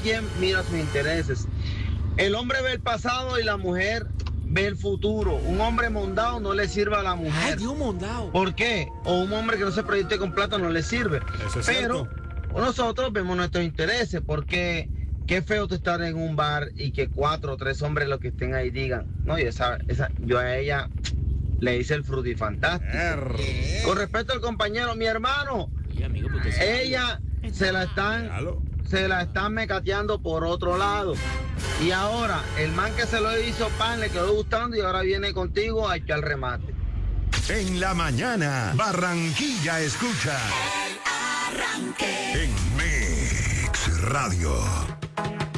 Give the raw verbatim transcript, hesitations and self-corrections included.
quien mira sus intereses. El hombre ve el pasado y la mujer ve el futuro. Un hombre mondado no le sirve a la mujer. Ay, Dios, mondado. ¿Por qué? O un hombre que no se proyecte con plata no le sirve. Eso es Pero cierto. nosotros vemos nuestros intereses, porque qué feo tú estar en un bar y que cuatro o tres hombres los que estén ahí digan, no, y esa, esa, yo a ella le hice el frutifantástico. Er. Con respecto al compañero, mi hermano, Oye, amigo, pues usted sabe. ella se la están, Claro. se la están mecateando por otro lado. Y ahora, el man que se lo hizo pan le quedó gustando y ahora viene contigo a echar el remate. En la mañana, Barranquilla escucha. El Arranque. En Mix Radio.